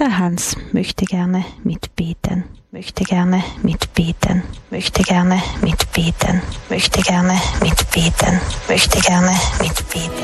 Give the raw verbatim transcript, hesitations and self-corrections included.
Der Hans möchte gerne mitbeten, möchte gerne mitbeten, möchte gerne mitbeten, möchte gerne mitbeten, möchte gerne mitbeten.